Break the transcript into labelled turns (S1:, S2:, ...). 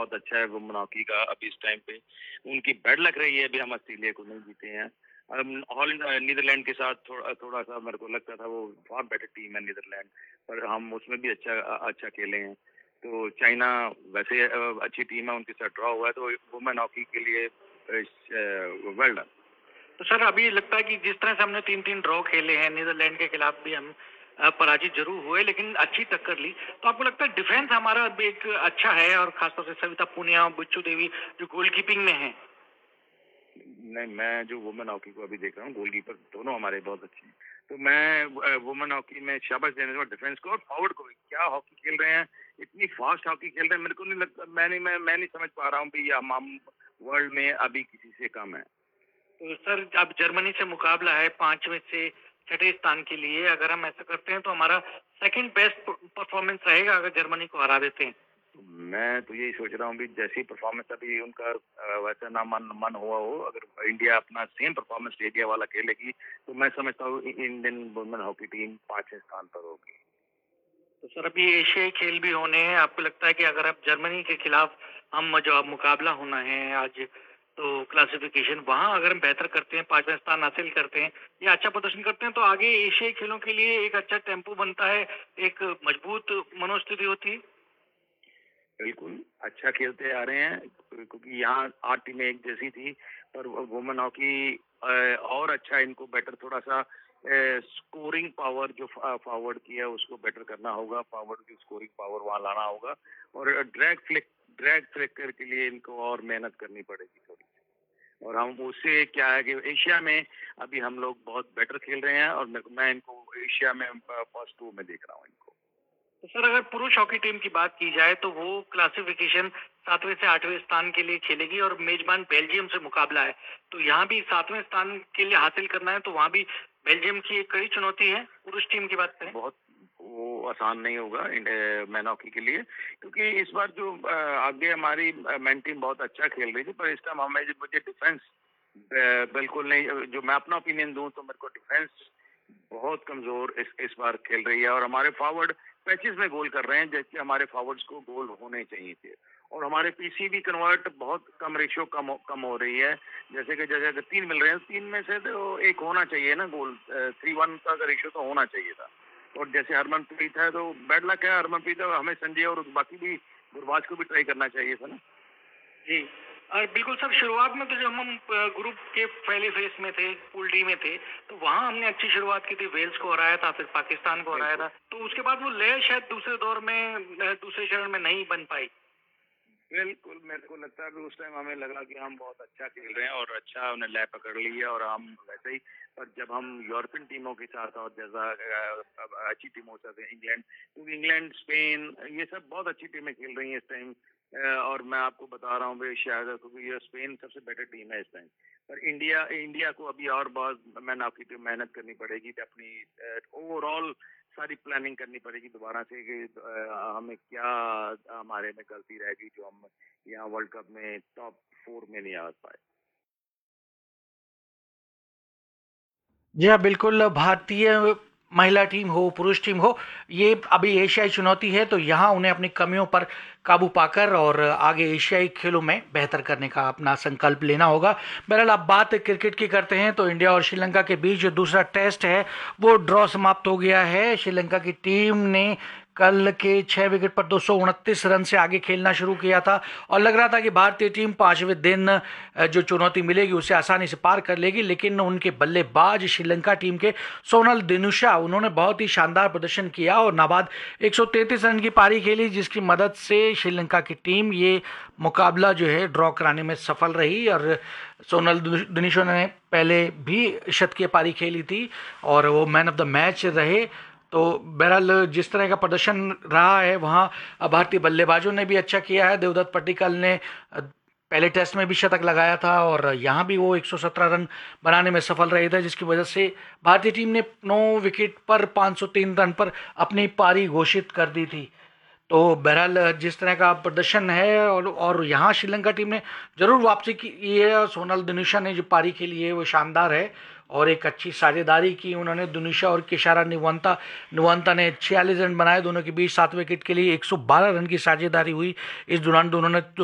S1: बहुत अच्छा है वुमेन हॉकी का अभी इस टाइम पे। उनकी बैड लक रही है, अभी हम ऑस्ट्रेलिया को नहीं जीते हैं। नीदरलैंड के साथ थोड़ा-सा मेरे को लगता था वो फॉर बेटर टीम है नीदरलैंड, पर हम उसमें भी अच्छा खेले हैं। तो चाइना वैसे अच्छी टीम है, उनके साथ ड्रॉ हुआ है, तो वुमेन हॉकी के लिए वेल डन।
S2: तो सर अभी लगता है कि जिस तरह से हमने 3-3 ड्रॉ खेले हैं, नीदरलैंड के खिलाफ भी हम पराजित जरूर हुए लेकिन अच्छी टक्कर ली। तो आपको लगता है डिफेंस हमारा अभी एक अच्छा है और खासतौर से सविता पुनिया और बुच्चू देवी जो गोलकीपिंग में है?
S1: नहीं, मैं जो वुमेन हॉकी को अभी देख रहा हूँ, गोलकीपर दोनों हमारे बहुत अच्छे हैं। तो मैं वुमेन हॉकी में शाबाश देना चाहूँगा डिफेंस को और फॉरवर्ड को भी। क्या हॉकी खेल रहे हैं, इतनी फास्ट हॉकी खेल रहे हैं, मेरे को नहीं लगता, मैं नहीं समझ पा रहा हूँ कि हम वर्ल्ड में अभी किसी से कम है।
S2: तो सर अब जर्मनी से मुकाबला है 5 में से छठे स्थान के लिए। अगर हम ऐसा करते हैं तो हमारा सेकंड बेस्ट परफॉर्मेंस रहेगा अगर जर्मनी को हरा देते हैं।
S1: तो मैं तो यही सोच रहा हूँ कि जैसी परफॉर्मेंस अभी उनका वैसा ना मन हुआ हो, अगर इंडिया अपना सेम परफॉर्मेंस स्टेडिया वाला खेलेगी, तो मैं समझता हूँ इंडियन वुमेन हॉकी टीम 5वें स्थान पर होगी।
S2: तो सर अभी एशियाई खेल भी होने हैं। आपको लगता है कि अगर अब जर्मनी के खिलाफ हम जो अब मुकाबला होना है आज, तो क्लासिफिकेशन वहां अगर हम बेहतर करते हैं, 5वां स्थान हासिल करते हैं या अच्छा प्रदर्शन करते हैं, तो आगे एशियाई खेलों के लिए एक अच्छा टेम्पो बनता है, एक मजबूत मनोस्थिति होती है।
S1: बिल्कुल, अच्छा खेलते आ रहे हैं, क्योंकि यहाँ 8 टीमें एक जैसी थी, पर वुमेन हॉकी और अच्छा इनको बेटर थोड़ा-सा स्कोरिंग पावर जो फॉरवर्ड की है उसको बेटर करना होगा, फॉरवर्ड की स्कोरिंग पावर वहाँ लाना होगा और ड्रैग फ्लिकर के लिए इनको और मेहनत करनी पड़ेगी थोड़ी। और हम उससे क्या है कि एशिया में अभी हम लोग बहुत बेटर खेल रहे हैं और मैं इनको एशिया में फर्स्ट 2 में देख रहा हूँ इनको।
S2: तो सर अगर पुरुष हॉकी टीम की बात की जाए तो वो क्लासिफिकेशन 7वें से 8वें स्थान के लिए खेलेगी और मेजबान बेल्जियम से मुकाबला है। तो यहाँ भी 7वें स्थान के लिए हासिल करना है, तो वहाँ भी बेल्जियम की एक कड़ी चुनौती है पुरुष टीम की बात करें।
S1: बहुत वो आसान नहीं होगा मैन हॉकी के लिए, क्योंकि इस बार जो आगे हमारी मैन टीम बहुत अच्छा खेल रही थी, पर इस टाइम मुझे डिफेंस बिल्कुल नहीं, जो मैं अपना ओपिनियन दूं तो मेरे को डिफेंस बहुत कमजोर इस बार खेल रही है और हमारे फॉरवर्ड पैचेस में गोल कर रहे हैं, जबकि हमारे फॉरवर्ड्स को गोल होने चाहिए थे और हमारे पीसीबी कन्वर्ट बहुत कम, रेशियो कम हो रही है। जैसे अगर 3 मिल रहे हैं, 3 में से तो एक होना चाहिए ना गोल, 3-1 का रेशियो तो होना चाहिए था। और जैसे हरमनप्रीत है तो बैड लक है हरमनप्रीत है, हमें संजय और बाकी भी गुरबाज को भी ट्राई करना चाहिए था ना।
S2: जी। और बिल्कुल सर शुरुआत में तो जब हम ग्रुप के पहले फेज में थे, पूल डी में थे, तो वहाँ हमने अच्छी शुरुआत की थी, वेल्स को हराया था, फिर पाकिस्तान को हराया था। तो उसके बाद वो लय शायद दूसरे दौर में दूसरे चरण में नहीं बन पाई।
S1: बिल्कुल, मेरे को लगता है कि उस टाइम हमें लगा कि हम बहुत अच्छा खेल रहे हैं और अच्छा हमने लय पकड़ ली है और हम वैसे ही, पर जब हम यूरोपियन टीमों के साथ और जैसा अच्छी टीमों से इंग्लैंड, क्योंकि इंग्लैंड, स्पेन, ये सब बहुत अच्छी टीमें खेल रही हैं इस टाइम। और मैं आपको बता रहा हूँ भाई, शायद क्योंकि ये स्पेन सबसे बेटर टीम है इस टाइम, पर इंडिया को अभी और बहुत मेहनत करनी पड़ेगी कि अपनी ओवरऑल सारी प्लानिंग करनी पड़ेगी दोबारा से कि हमें क्या हमारे में गलती रहेगी जो हम यहाँ वर्ल्ड कप में टॉप 4 में नहीं आ पाए।
S3: जी हाँ, बिल्कुल। भारतीय महिला टीम हो, पुरुष टीम हो, ये अभी एशियाई चुनौती है, तो यहाँ उन्हें अपनी कमियों पर काबू पाकर और आगे एशियाई खेलों में बेहतर करने का अपना संकल्प लेना होगा। बहरहाल आप बात क्रिकेट की करते हैं तो इंडिया और श्रीलंका के बीच जो दूसरा टेस्ट है वो ड्रॉ समाप्त हो गया है। श्रीलंका की टीम ने कल के 6 विकेट पर 229 रन से आगे खेलना शुरू किया था और लग रहा था कि भारतीय टीम 5वें दिन जो चुनौती मिलेगी उसे आसानी से पार कर लेगी, लेकिन उनके बल्लेबाज श्रीलंका टीम के सोनल दिनुशा, उन्होंने बहुत ही शानदार प्रदर्शन किया और नाबाद 133 रन की पारी खेली, जिसकी मदद से श्रीलंका की टीम ये मुकाबला जो है ड्रॉ कराने में सफल रही। और सोनल दिनुशा ने पहले भी शतकीय पारी खेली थी और वो मैन ऑफ द मैच रहे। तो बहरहाल जिस तरह का प्रदर्शन रहा है वहाँ भारतीय बल्लेबाजों ने भी अच्छा किया है। देवदत्त पट्टिकल ने पहले टेस्ट में भी शतक लगाया था और यहाँ भी वो 117 रन बनाने में सफल रहे थे, जिसकी वजह से भारतीय टीम ने 9 विकेट पर 503 रन पर अपनी पारी घोषित कर दी थी। तो बहरहाल जिस तरह का प्रदर्शन है और यहाँ श्रीलंका टीम ने जरूर वापसी की है। सोनल दिनुशा ने जो पारी खेली है वो शानदार है और एक अच्छी साझेदारी की उन्होंने दिनुशा और किशारा निवांता ने 46 रन बनाए, दोनों के बीच 7 विकेट के लिए 112 रन की साझेदारी हुई। इस दौरान दोनों ने